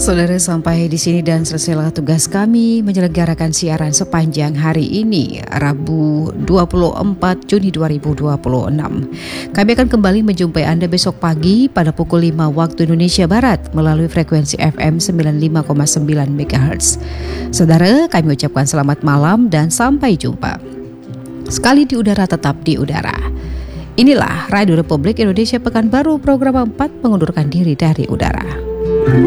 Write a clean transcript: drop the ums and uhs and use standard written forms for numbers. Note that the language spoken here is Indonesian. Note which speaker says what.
Speaker 1: Saudara, sampai di sini dan selesailah tugas kami menyelenggarakan siaran sepanjang hari ini, Rabu 24 Juni 2026. Kami akan kembali menjumpai Anda besok pagi pada pukul 5 waktu Indonesia Barat melalui frekuensi FM 95,9 MHz. Saudara, kami ucapkan selamat malam dan sampai jumpa. Sekali di udara tetap di udara. Inilah Radio Republik Indonesia Pekanbaru, program 4 mengundurkan diri dari udara.